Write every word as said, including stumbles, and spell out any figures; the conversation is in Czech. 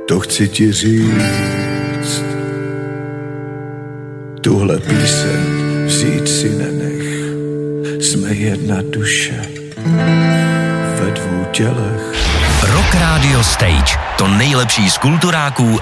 To chci ti říct, tuhle píseň vzít si nenech. Jsme jedna duše ve dvou tělech. Rock Radio Stage. To nejlepší z kulturáků